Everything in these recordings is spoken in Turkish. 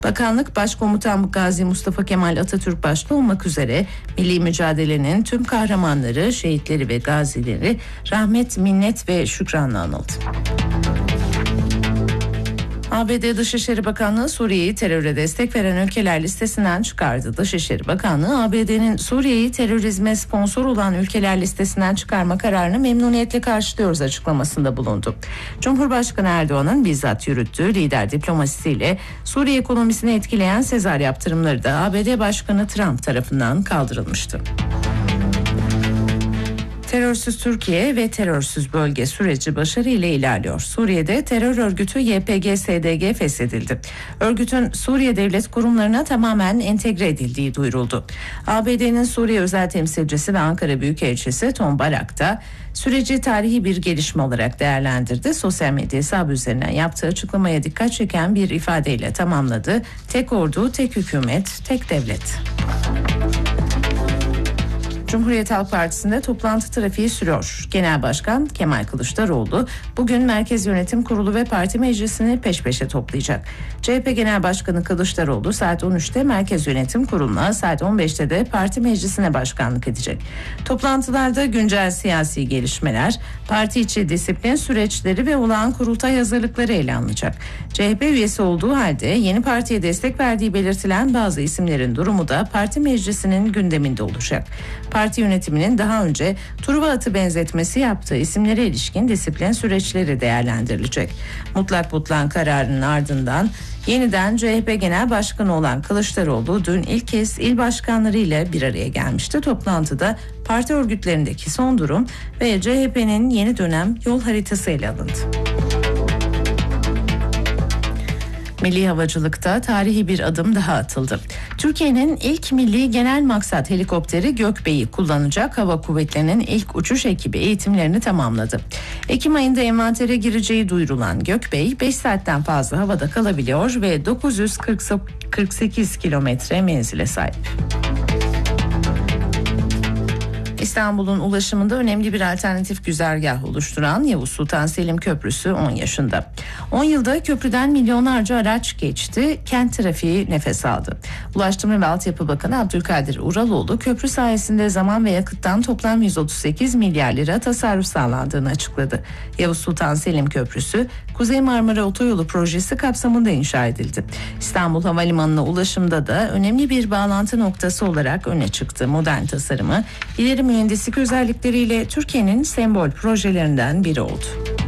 Bakanlık Başkomutan Gazi Mustafa Kemal Atatürk başta olmak üzere milli mücadelenin tüm kahramanları, şehitleri ve gazileri rahmet, minnet ve şükranla anıldı. ABD Dışişleri Bakanlığı Suriye'yi teröre destek veren ülkeler listesinden çıkardı. Dışişleri Bakanlığı ABD'nin Suriye'yi terörizme sponsor olan ülkeler listesinden çıkarma kararını memnuniyetle karşılıyoruz açıklamasında bulundu. Cumhurbaşkanı Erdoğan'ın bizzat yürüttüğü lider diplomasisiyle Suriye ekonomisini etkileyen sezar yaptırımları da ABD Başkanı Trump tarafından kaldırılmıştı. Terörsüz Türkiye ve terörsüz bölge süreci başarıyla ilerliyor. Suriye'de terör örgütü YPG-SDG feshedildi. Örgütün Suriye devlet kurumlarına tamamen entegre edildiği duyuruldu. ABD'nin Suriye özel temsilcisi ve Ankara Büyükelçisi Tom Barak da süreci tarihi bir gelişme olarak değerlendirdi. Sosyal medya hesabı üzerinden yaptığı açıklamaya dikkat çeken bir ifadeyle tamamladı. Tek ordu, tek hükümet, tek devlet. Cumhuriyet Halk Partisi'nde toplantı trafiği sürüyor. Genel Başkan Kemal Kılıçdaroğlu bugün Merkez Yönetim Kurulu ve Parti Meclisi'ni peş peşe toplayacak. CHP Genel Başkanı Kılıçdaroğlu saat 13'te Merkez Yönetim Kurulu'na, saat 15'te de Parti Meclisi'ne başkanlık edecek. Toplantılarda güncel siyasi gelişmeler, parti içi disiplin süreçleri ve olağan kurultay hazırlıkları ele alınacak. CHP üyesi olduğu halde yeni partiye destek verdiği belirtilen bazı isimlerin durumu da Parti Meclisi'nin gündeminde olacak. Parti yönetiminin daha önce Truva atı benzetmesi yaptığı isimlere ilişkin disiplin süreçleri değerlendirilecek. Mutlak butlan kararının ardından yeniden CHP Genel Başkanı olan Kılıçdaroğlu dün ilk kez il başkanlarıyla bir araya gelmişti. Toplantıda parti örgütlerindeki son durum ve CHP'nin yeni dönem yol haritası ele alındı. Milli havacılıkta tarihi bir adım daha atıldı. Türkiye'nin ilk milli genel maksat helikopteri Gökbey'i kullanacak hava kuvvetlerinin ilk uçuş ekibi eğitimlerini tamamladı. Ekim ayında envantere gireceği duyurulan Gökbey 5 saatten fazla havada kalabiliyor ve 948 kilometre menzile sahip. İstanbul'un ulaşımında önemli bir alternatif güzergah oluşturan Yavuz Sultan Selim Köprüsü 10 yaşında. 10 yılda köprüden milyonlarca araç geçti, kent trafiği nefes aldı. Ulaştırma ve Altyapı Bakanı Abdülkadir Uraloğlu köprü sayesinde zaman ve yakıttan toplam 138 milyar lira tasarruf sağlandığını açıkladı. Yavuz Sultan Selim Köprüsü, Kuzey Marmara Otoyolu projesi kapsamında inşa edildi. İstanbul Havalimanı'na ulaşımda da önemli bir bağlantı noktası olarak öne çıktı. Modern tasarımı, ileri mühendislik özellikleriyle Türkiye'nin sembol projelerinden biri oldu.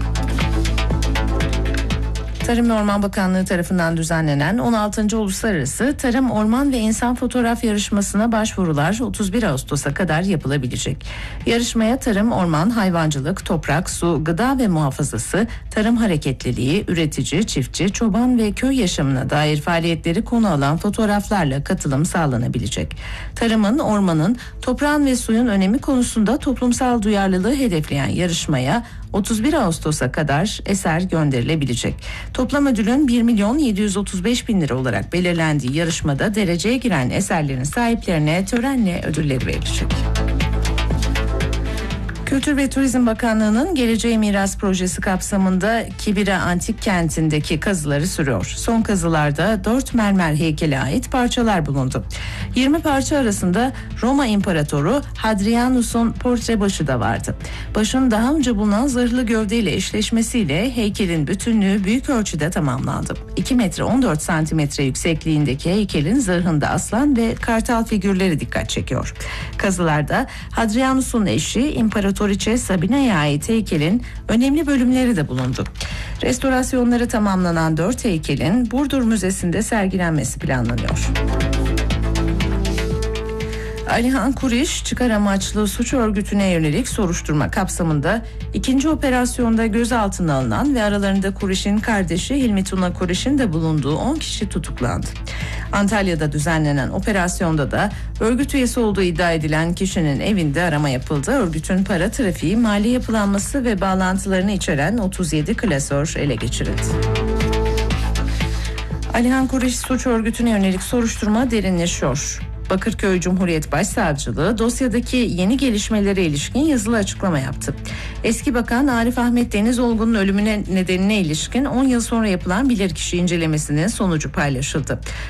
Tarım ve Orman Bakanlığı tarafından düzenlenen 16. Uluslararası Tarım, Orman ve İnsan Fotoğraf Yarışması'na başvurular 31 Ağustos'a kadar yapılabilecek. Yarışmaya tarım, orman, hayvancılık, toprak, su, gıda ve muhafazası, tarım hareketliliği, üretici, çiftçi, çoban ve köy yaşamına dair faaliyetleri konu alan fotoğraflarla katılım sağlanabilecek. Tarımın, ormanın, toprağın ve suyun önemi konusunda toplumsal duyarlılığı hedefleyen yarışmaya 31 Ağustos'a kadar eser gönderilebilecek. Toplam ödülün 1.735.000 lira olarak belirlendiği yarışmada dereceye giren eserlerin sahiplerine törenle ödülleri verilecek. Kültür ve Turizm Bakanlığı'nın Geleceğe Miras Projesi kapsamında Kibira Antik Kenti'ndeki kazıları sürüyor. Son kazılarda 4 mermer heykele ait parçalar bulundu. 20 parça arasında Roma İmparatoru Hadrianus'un portre başı da vardı. Başın daha önce bulunan zırhlı gövdeyle eşleşmesiyle heykelin bütünlüğü büyük ölçüde tamamlandı. 2 metre 14 santimetre yüksekliğindeki heykelin zırhında aslan ve kartal figürleri dikkat çekiyor. Kazılarda Hadrianus'un eşi İmparatoriçe Sabina'ya ait heykelin önemli bölümleri de bulundu. Restorasyonları tamamlanan 4 heykelin Burdur Müzesi'nde sergilenmesi planlanıyor. Alihan Kuriş, çıkar amaçlı suç örgütüne yönelik soruşturma kapsamında ikinci operasyonda gözaltına alınan ve aralarında Kuriş'in kardeşi Hilmi Tuna Kuriş'in de bulunduğu 10 kişi tutuklandı. Antalya'da düzenlenen operasyonda da örgüt üyesi olduğu iddia edilen kişinin evinde arama yapıldı. Örgütün para trafiği, mali yapılanması ve bağlantılarını içeren 37 klasör ele geçirildi. Alihan Kuriş suç örgütüne yönelik soruşturma derinleşiyor. Bakırköy Cumhuriyet Başsavcılığı dosyadaki yeni gelişmelere ilişkin yazılı açıklama yaptı. Eski Bakan Arif Ahmet Denizolgun'un ölümüne nedenine ilişkin 10 yıl sonra yapılan bilirkişi incelemesinin sonucu paylaşıldı.